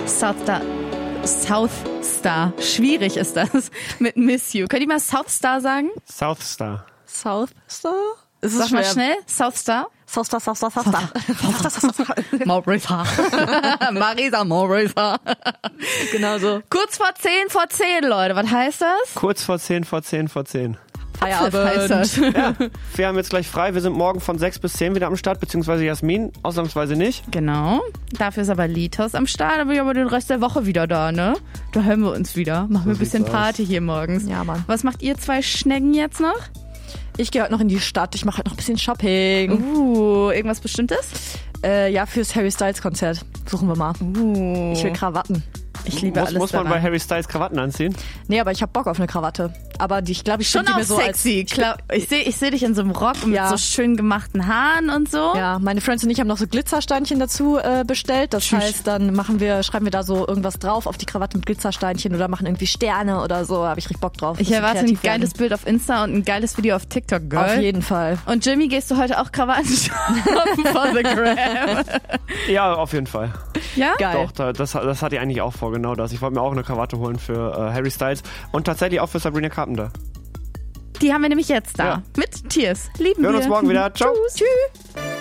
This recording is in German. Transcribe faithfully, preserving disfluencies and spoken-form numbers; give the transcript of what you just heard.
South Star. South Star. Schwierig ist das mit Miss You. Könnt ihr mal South Star sagen? South Star. South Star? Ist Sag mal schnell. South Star. South Star, South Star, South Star. Marisa. Marisa Marisa. Genau so. Kurz vor zehn vor zehn, Leute. Was heißt das? Kurz vor zehn vor zehn vor zehn. Feierabend. Heißt das. Ja, wir haben jetzt gleich frei. Wir sind morgen von sechs bis zehn wieder am Start, beziehungsweise Jasmin, ausnahmsweise nicht. Genau. Dafür ist aber Litos am Start, aber ich aber den Rest der Woche wieder da, ne? Da hören wir uns wieder. Machen So wir ein bisschen sieht's Party hier morgens. Ja, Mann. Was macht ihr zwei Schnecken jetzt noch? Ich gehe heute noch in die Stadt. Ich mache heute noch ein bisschen Shopping. Uh, irgendwas Bestimmtes? Äh, ja, fürs Harry Styles Konzert. Suchen wir mal. Uh. Ich will Krawatten. Ich liebe muss, alles Muss man daran. bei Harry Styles Krawatten anziehen? Nee, aber ich hab Bock auf eine Krawatte. Aber die, ich glaube, ich Schon find die auch mir so sexy. als... Klar, ich sehe ich seh dich in so einem Rock und Ja. mit so schön gemachten Haaren und so. Ja, meine Friends und ich haben noch so Glitzersteinchen dazu äh, bestellt. Das Tschüss. heißt, dann machen wir, schreiben wir da so irgendwas drauf auf die Krawatte mit Glitzersteinchen oder machen irgendwie Sterne oder so. Da habe ich richtig Bock drauf. Ich Bisschen erwarte ein kreativ geiles werden. Bild auf Insta und ein geiles Video auf TikTok, Girl. Auf jeden Fall. Und Jimmy, gehst du heute auch Krawatten shoppen for the gram? Ja, auf jeden Fall. Ja? Geil. Doch, da- das, das hatte ich eigentlich auch vor, genau das. Ich wollte mir auch eine Krawatte holen für äh, Harry Styles und tatsächlich auch für Sabrina Carpenter. Die haben wir nämlich jetzt da. Ja. Mit Tears. Lieben Wir wir. hören uns morgen wieder. Ciao. Tschüss. Tschüss.